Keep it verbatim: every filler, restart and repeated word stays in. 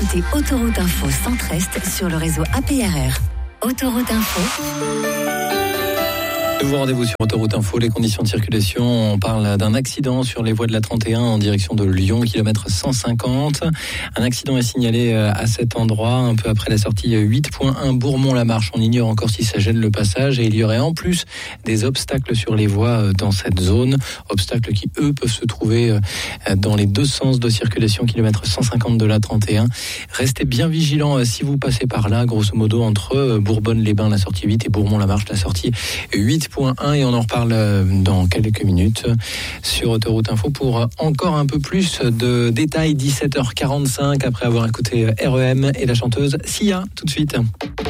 écoutez Autoroute Info Centre-Est sur le réseau A P R R. Autoroute Info. Nouveau rendez-vous sur Autoroute Info, les conditions de circulation. On parle d'un accident sur les voies de la trente et un en direction de Lyon, kilomètre cent cinquante. Un accident est signalé à cet endroit, un peu après la sortie huit point un Bourmont-la-Marche. On ignore encore si ça gêne le passage et il y aurait en plus des obstacles sur les voies dans cette zone. Obstacles qui, eux, peuvent se trouver dans les deux sens de circulation, kilomètre cent cinquante de la trente et un. Restez bien vigilants si vous passez par là, grosso modo, entre Bourbonne-les-Bains, la sortie huit, et Bourmont-la-Marche, la sortie huit point un, et on en reparle dans quelques minutes sur Autoroute Info pour encore un peu plus de détails. Dix-sept heures quarante-cinq après avoir écouté R E M et la chanteuse Sia tout de suite.